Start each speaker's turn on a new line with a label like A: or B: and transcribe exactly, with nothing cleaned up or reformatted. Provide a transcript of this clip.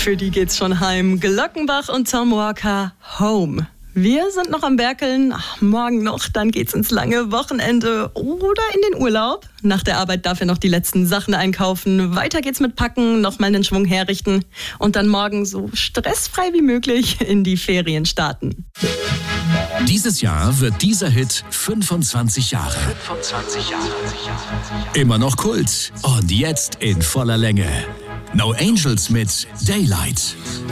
A: Für die geht's schon heim. Glockenbach und Tom Walker, Home. Wir sind noch am Berkeln. Ach, morgen noch, dann geht's ins lange Wochenende oder in den Urlaub. Nach der Arbeit darf er noch die letzten Sachen einkaufen. Weiter geht's mit Packen, nochmal einen Schwung herrichten und dann morgen so stressfrei wie möglich in die Ferien starten.
B: Dieses Jahr wird dieser Hit fünfundzwanzig Jahre. fünfundzwanzig Jahre. Immer noch Kult und jetzt in voller Länge. No Angels mit Daylight.